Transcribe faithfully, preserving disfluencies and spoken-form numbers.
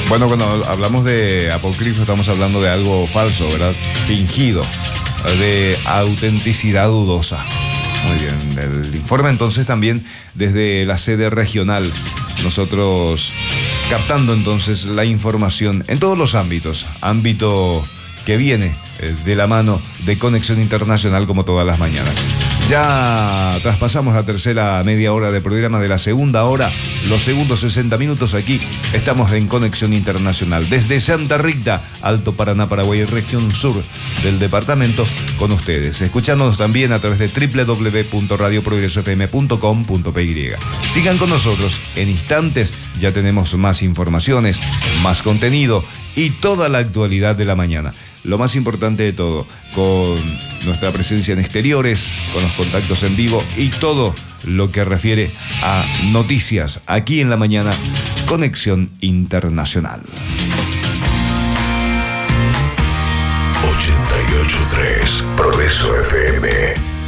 Bueno, cuando hablamos de apócrifo estamos hablando de algo falso, ¿verdad? Fingido, de autenticidad dudosa. Muy bien, el informe entonces también desde la sede regional. Nosotros captando entonces la información en todos los ámbitos. Ámbito que viene de la mano de Conexión Internacional como todas las mañanas. Ya traspasamos la tercera media hora de programa de la segunda hora, los segundos sesenta minutos aquí. Estamos en Conexión Internacional desde Santa Rita, Alto Paraná, Paraguay, región sur del departamento, con ustedes. Escuchándonos también a través de doble u doble u doble u punto radio progreso f m punto com punto p y. Sigan con nosotros, en instantes ya tenemos más informaciones, más contenido y toda la actualidad de la mañana. Lo más importante de todo, con nuestra presencia en exteriores, con los contactos en vivo y todo lo que refiere a noticias aquí en la mañana, Conexión Internacional. ochenta y ocho punto tres Progreso F M.